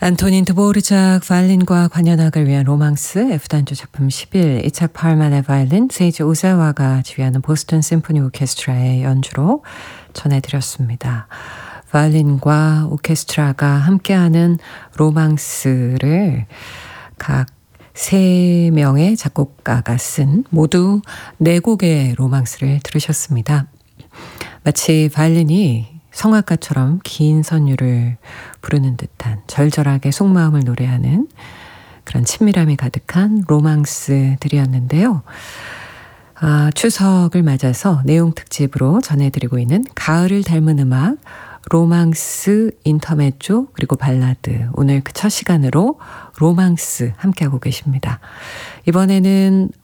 안토닌 드보르작 바이올린과 관현악을 위한 로망스 F단조 작품 11 이착 팔만의 바이올린 세이지 오사와가 지휘하는 보스턴 심포니 오케스트라의 연주로 전해드렸습니다. 바이올린과 오케스트라가 함께하는 로망스를 각 3명의 작곡가가 쓴 모두 4곡의 로망스를 들으셨습니다. 마치 바이올린이 성악가처럼 긴 선율을 부르는 듯한 절절하게 속마음을 노래하는 그런 친밀함이 가득한 로망스들이었는데요. 추석을 맞아서 내용 특집으로 전해드리고 있는 가을을 닮은 음악, 로망스, 인터메조, 그리고 발라드. 오늘 그 첫 시간으로 로망스 함께하고 계십니다. 이번에는